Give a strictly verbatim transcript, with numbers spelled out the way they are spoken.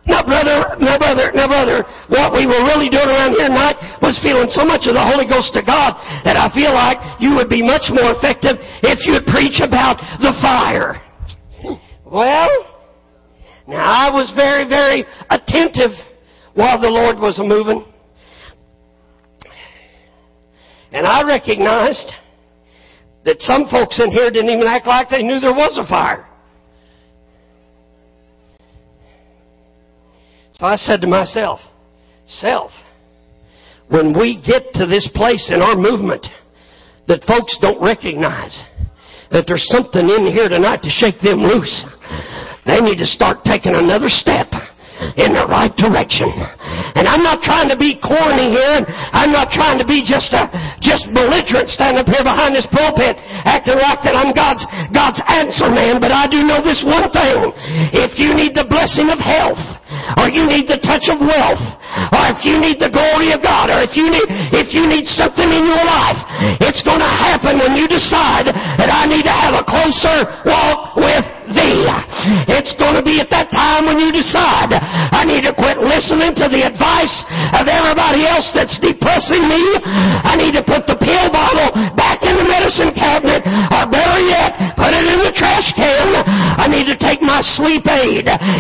Now, brother, now, brother, now, brother, what we were really doing around here tonight was feeling so much of the Holy Ghost of God that I feel like you would be much more effective if you would preach about the fire. Well, now I was very, very attentive while the Lord was a-moving. And I recognized that some folks in here didn't even act like they knew there was a fire. So I said to myself, self, when we get to this place in our movement that folks don't recognize that there's something in here tonight to shake them loose, they need to start taking another step in the right direction. And I'm not trying to be corny here, and I'm not trying to be just a just belligerent standing up here behind this pulpit acting like that I'm God's God's answer man, but I do know this one thing. If you need the blessing of health, or you need the touch of wealth, or if you need the glory of God, or if you need if you need something in your life, it's going to happen when you decide that I need to have a closer walk with Thee. It's going to be at that time when you decide I need to quit listening to the advice of everybody else that's depressing me. I need to put the pill bottle back in the medicine cabinet, or better yet, put it in the trash can. I need to take my sleep aid